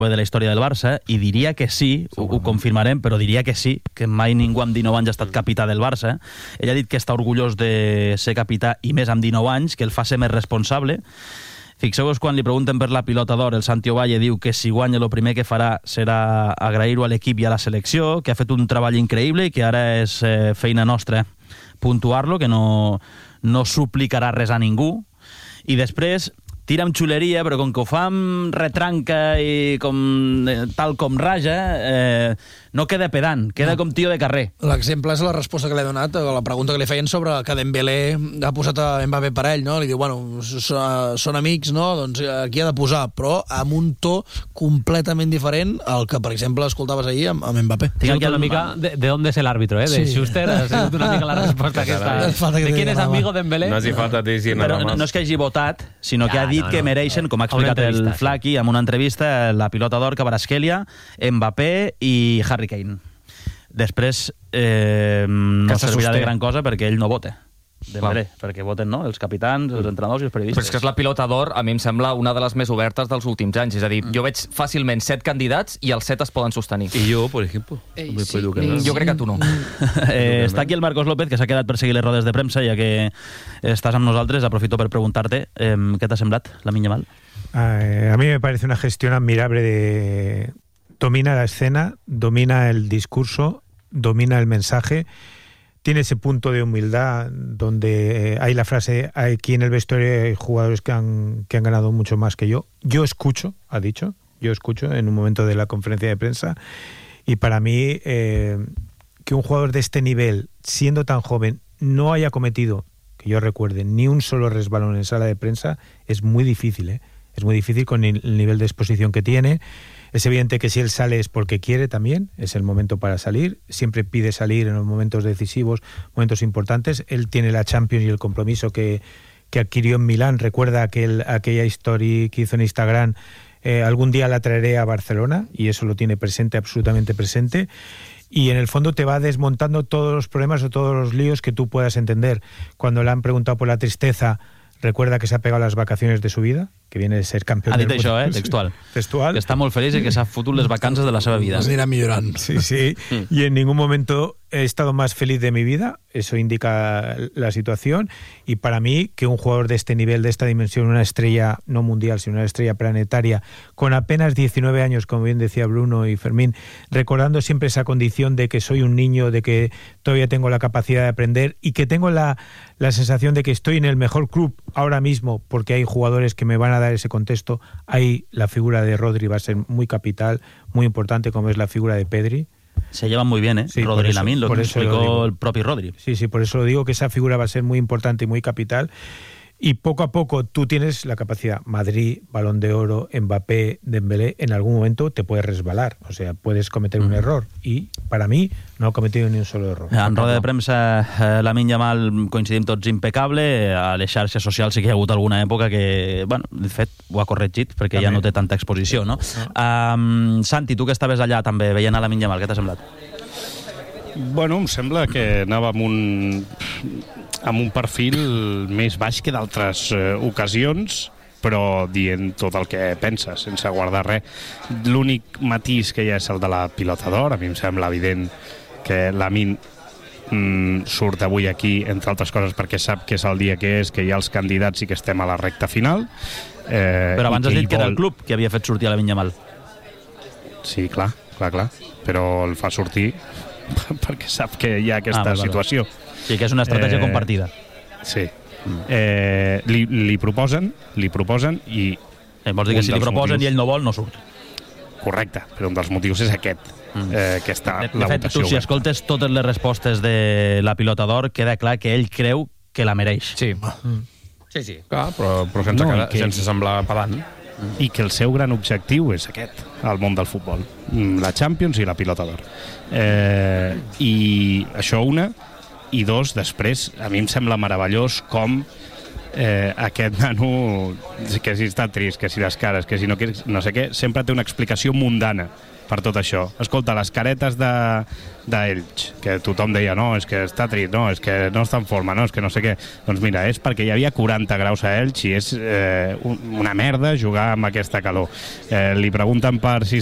de la història del Barça, i diria que sí, ho confirmarem, però diria que sí, que mai ningú amb 19 anys ha estat capità del Barça. Ell ha dit que està orgullós de ser capità, i més amb 19 anys, que el fa ser més responsable. Fixeu-vos quan li pregunten per la pilota d'or, el Santi Ovalle diu que si guanya el primer que farà serà agrair-ho a l'equip i a la selecció, que ha fet un treball increïble i que ara és feina nostra puntuar-lo, que no suplicarà res a ningú. I després tira amb xuleria, però com que ho fa amb retranca i tal com raja, no queda pedant, queda com tio de carrer. L'exemple és la resposta que li ha donat a la pregunta que li feien sobre que Dembélé ha posat a Mbappé per ell, no? Li diu, bueno, són amics, no? Doncs aquí ha de posar, però amb un to completament diferent al que, per exemple, escoltaves ahir amb Mbappé. Tinc aquí una mica de on és l'àrbitro, de Schuster, ha sigut una mica la resposta aquesta. De quién és amigo Dembélé? No hace falta decir nada más. Però no és que hagi votat, sinó que ha dit que mereixen, com ha explicat el Flaqui en una entrevista, la pilota d'or Kvaratskhelia, Mbappé i Harry Kane. Després no servirà de gran cosa perquè ell no vota. Dembélé, perquè voten els capitans, els entrenadors i els periodistes. Però és que és la pilota d'or, a mi em sembla una de les més obertes dels últims anys. És a dir, jo veig fàcilment 7 candidats i els 7 es poden sostenir. I jo, per exemple? Jo crec que tu no. Està aquí el Marcos López, que s'ha quedat per seguir les rodes de premsa, ja que estàs amb nosaltres. Aprofito per preguntar-te què t'ha semblat, Lamine Yamal. A mí me parece una gestión admirable domina la escena, domina el discurso, domina el mensaje, tiene ese punto de humildad donde hay la frase, aquí en el vestuario hay jugadores que han ganado mucho más que yo. Yo escucho, ha dicho, yo escucho en un momento de la conferencia de prensa, y para mí que un jugador de este nivel, siendo tan joven, no haya cometido, que yo recuerde, ni un solo resbalón en sala de prensa, es muy difícil, Es muy difícil con el nivel de exposición que tiene. Es evidente que si él sale es porque quiere también, es el momento para salir, siempre pide salir en los momentos decisivos, momentos importantes. Él tiene la Champions y el compromiso que adquirió en Milán. Recuerda aquella historia que hizo en Instagram, algún día la traeré a Barcelona, y eso lo tiene presente, absolutamente presente. Y en el fondo te va desmontando todos los problemas o todos los líos que tú puedas entender. Cuando le han preguntado por la tristeza, recuerda que se ha pegado las vacaciones de su vida, que viene de ser campeón del mundo. Ha dit això, textual. Textual. Que està molt feliç i que s'ha fotut les vacances de la seva vida. Es anirà millorant. Sí. Y en ningún momento he estado más feliz de mi vida. Eso indica la situación. Y para mí, que un jugador de este nivel, de esta dimensión, una estrella no mundial, sino una estrella planetaria, con apenas 19 años, como bien decía Bruno y Fermín, recordando siempre esa condición de que soy un niño, de que todavía tengo la capacidad de aprender y que tengo la sensación de que estoy en el mejor club ahora mismo, porque hay jugadores que me van a dar ese contexto. Ahí la figura de Rodri va a ser muy capital, muy importante, como es la figura de Pedri. Se llevan muy bien, Sí, Rodri y Lamine, lo que explicó el propio Rodri. Sí, por eso lo digo, que esa figura va a ser muy importante y muy capital. Y poco a poco tú tienes la capacidad. Madrid, Balón de Oro, Mbappé, Dembélé, en algún momento te puedes resbalar. O sea, puedes cometer un error. Y para mí no ha cometido ni un solo error. En roda de premsa, Lamine Yamal, coincidim tots, impecable. A les xarxes socials sí que hi ha hagut alguna època que, bueno, de fet, ho ha corregit perquè també ja no té tanta exposició, no? Santi, tu que estaves allà també veient a Lamine Yamal, què t'ha semblat? Bueno, em sembla que anava amb un perfil més baix que d'altres ocasions, però dient tot el que pensa, sense guardar res. L'únic matís que hi ha és el de la pilota d'or. A mi em sembla evident que Lamine surt avui aquí, entre altres coses, perquè sap que és el dia que és, que hi ha els candidats i que estem a la recta final. Però abans has dit que era el club que havia fet sortir a Lamine Yamal. Sí, clar. Però el fa sortir perquè sap que hi ha aquesta situació. Sí, que és una estratègia compartida. Sí. Li proposen i... Vols dir que si li proposen i ell no vol, no surt. Correcte, però un dels motius és aquest, que està la votació. De fet, tu, si escoltes totes les respostes de la pilota d'or, queda clar que ell creu que la mereix. Sí. Clar, però sense semblar pedant. I que el seu gran objectiu és aquest, el món del futbol, la Champions i la pilota d'or. I això una, i dos, després, a mi em sembla meravellós com aquest nano, que si està trist, que si les cares, que si no sé què, sempre té una explicació mundana per tot això. Escolta, les caretes d'Elx, que tothom deia, no, és que està trist, no, és que no està en forma, no, és que no sé què. Doncs mira, és perquè hi havia 40 graus a Elx i és una merda jugar amb aquesta calor. Li pregunten per si